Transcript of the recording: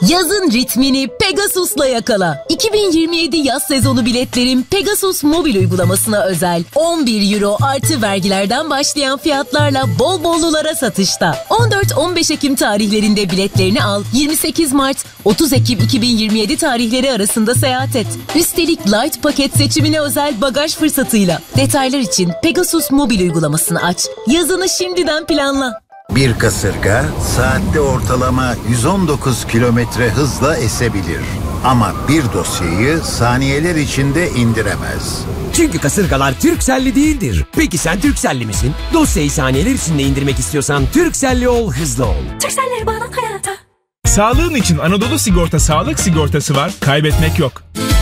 Yazın ritmini Pegasus'la yakala. 2027 yaz sezonu biletlerim Pegasus mobil uygulamasına özel. 11 euro artı vergilerden başlayan fiyatlarla bol bollulara satışta. 14-15 Ekim tarihlerinde biletlerini al. 28 Mart 30 Ekim 2027 tarihleri arasında seyahat et. Üstelik Light paket seçimine özel bagaj fırsatıyla. Detaylar için Pegasus mobil uygulamasını aç. Yazını şimdiden planla. Bir kasırga saatte ortalama 119 kilometre hızla esebilir. Ama bir dosyayı saniyeler içinde indiremez. Çünkü kasırgalar Turkcell'li değildir. Peki sen Turkcell'li misin? Dosyayı saniyeler içinde indirmek istiyorsan Turkcell'li ol, hızlı ol. Turkcell'leri bağlan hayata. Sağlığın için Anadolu Sigorta sağlık sigortası var, kaybetmek yok.